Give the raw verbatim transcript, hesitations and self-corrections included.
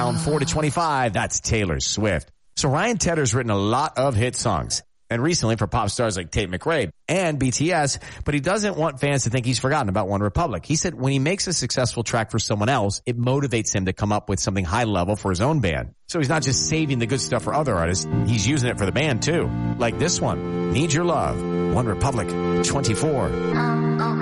Down four to twenty-five. That's Taylor Swift. So Ryan Tedder's written a lot of hit songs, and recently for pop stars like Tate McRae and B T S, but he doesn't want fans to think he's forgotten about OneRepublic. He said when he makes a successful track for someone else, it motivates him to come up with something high level for his own band. So he's not just saving the good stuff for other artists, he's using it for the band too. Like this one, Need Your Love, OneRepublic, twenty-four.